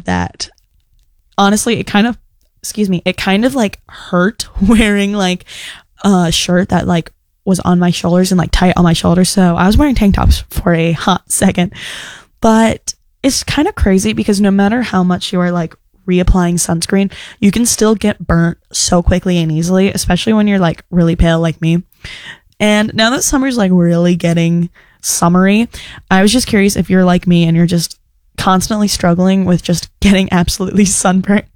that honestly, it kind of like hurt wearing like a shirt that like was on my shoulders and like tight on my shoulders. So I was wearing tank tops for a hot second. But it's kind of crazy because no matter how much you are like reapplying sunscreen, you can still get burnt so quickly and easily, especially when you're like really pale like me. And now that summer's like really getting summery, I was just curious if you're like me and you're just constantly struggling with just getting absolutely sunburnt